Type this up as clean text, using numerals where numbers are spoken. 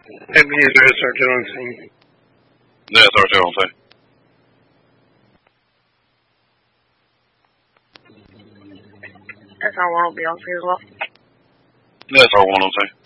Heavy user SR2 Yeah, SR2 on scene. SR1 will be on scene as well. Yeah, SR1 on scene.